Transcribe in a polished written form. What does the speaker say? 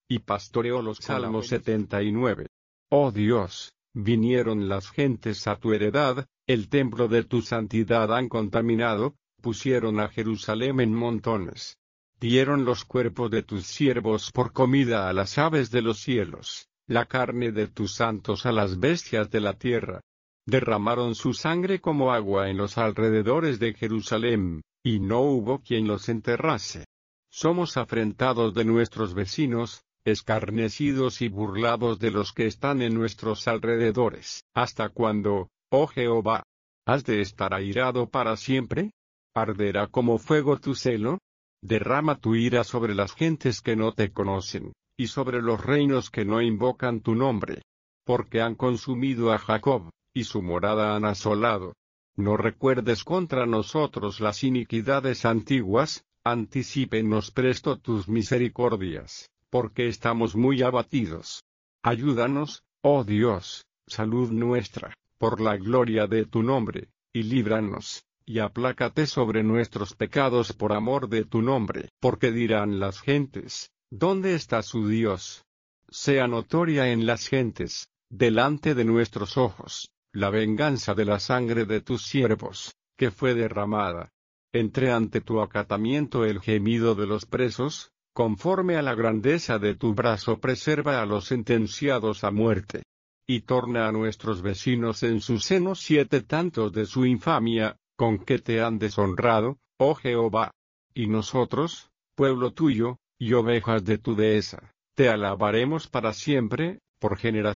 y pastoreó los Salmo 79. Oh Dios, vinieron las gentes a tu heredad, el templo de tu santidad han contaminado, pusieron a Jerusalén en montones. Dieron los cuerpos de tus siervos por comida a las aves de los cielos, la carne de tus santos a las bestias de la tierra. Derramaron su sangre como agua en los alrededores de Jerusalén, y no hubo quien los enterrase. Somos afrentados de nuestros vecinos, escarnecidos y burlados de los que están en nuestros alrededores. ¿Hasta cuándo, oh Jehová? ¿Has de estar airado para siempre? ¿Arderá como fuego tu celo? Derrama tu ira sobre las gentes que no te conocen, y sobre los reinos que no invocan tu nombre. Porque han consumido a Jacob, y su morada han asolado. No recuerdes contra nosotros las iniquidades antiguas, anticípenos presto tus misericordias, porque estamos muy abatidos. Ayúdanos, oh Dios, salud nuestra, por la gloria de tu nombre, y líbranos, y aplácate sobre nuestros pecados por amor de tu nombre. Porque dirán las gentes, ¿dónde está su Dios? Sea notoria en las gentes, delante de nuestros ojos, la venganza de la sangre de tus siervos, que fue derramada. Entre ante tu acatamiento el gemido de los presos, conforme a la grandeza de tu brazo preserva a los sentenciados a muerte. Y torna a nuestros vecinos en su seno 7 tantos de su infamia, con que te han deshonrado, oh Jehová. Y nosotros, pueblo tuyo, y ovejas de tu dehesa, te alabaremos para siempre, por generación.